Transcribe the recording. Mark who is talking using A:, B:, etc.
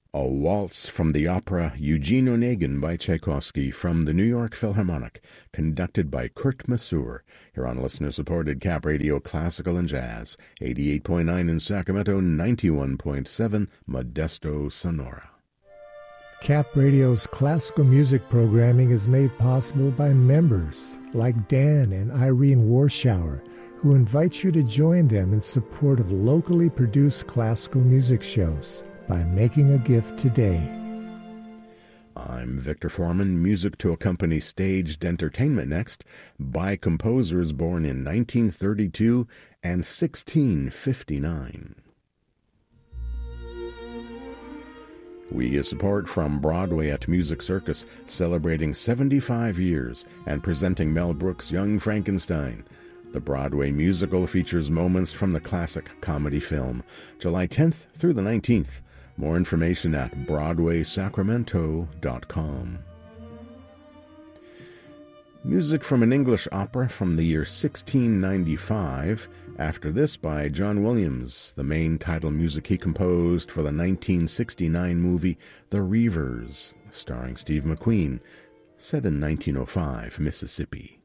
A: A waltz from the opera Eugene Onegin by Tchaikovsky from the New York Philharmonic, conducted by Kurt Masur, here on listener-supported Cap Radio Classical and Jazz, 88.9 in Sacramento, 91.7 Modesto, Sonora.
B: Cap Radio's classical music programming is made possible by members like Dan and Irene Warschauer, who invite you to join them in support of locally produced classical music shows by making a gift today.
A: I'm Victor Foreman. Music to accompany staged entertainment next by composers born in 1932 and 1659. We get support from Broadway at Music Circus, celebrating 75 years and presenting Mel Brooks' Young Frankenstein. The Broadway musical features moments from the classic comedy film, July 10th through the 19th. More information at BroadwaySacramento.com. Music from an English opera from the year 1695. After this by John Williams, the main title music he composed for the 1969 movie The Reivers, starring Steve McQueen, set in 1905 Mississippi.